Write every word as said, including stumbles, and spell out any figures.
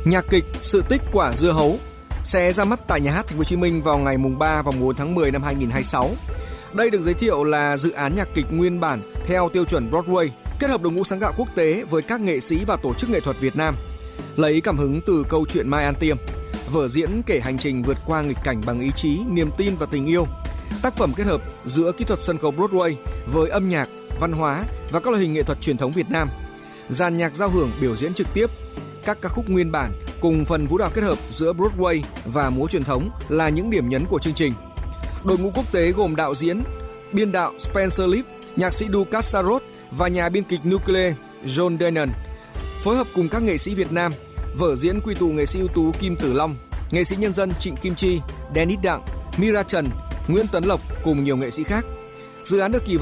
Nhạc kịch Sự tích quả dưa hấu sẽ ra mắt tại Nhà hát Thành phố Hồ Chí Minh vào ngày mùng ba và mùng bốn tháng mười năm hai nghìn không trăm hai mươi sáu. Đây được giới thiệu là dự án nhạc kịch nguyên bản theo tiêu chuẩn Broadway, kết hợp đội ngũ sáng tạo quốc tế với các nghệ sĩ và tổ chức nghệ thuật Việt Nam. Lấy cảm hứng từ câu chuyện Mai An Tiêm, vở diễn kể hành trình vượt qua nghịch cảnh bằng ý chí, niềm tin và tình yêu. Tác phẩm kết hợp giữa kỹ thuật sân khấu Broadway với âm nhạc, văn hóa và các loại hình nghệ thuật truyền thống Việt Nam. Dàn nhạc giao hưởng biểu diễn trực tiếp các ca khúc nguyên bản cùng phần vũ đạo kết hợp giữa Broadway và múa truyền thống là những điểm nhấn của chương trình. Đội ngũ quốc tế gồm đạo diễn, biên đạo Spencer Lip, nhạc sĩ Dukas Sarot và nhà biên kịch Nuclear John Denon. Phối hợp cùng các nghệ sĩ Việt Nam, vở diễn quy tụ nghệ sĩ ưu tú Kim Tử Long, nghệ sĩ nhân dân Trịnh Kim Chi, Dennis Đặng, Mira Trần, Nguyễn Tấn Lộc cùng nhiều nghệ sĩ khác. Dự án được kỳ vọng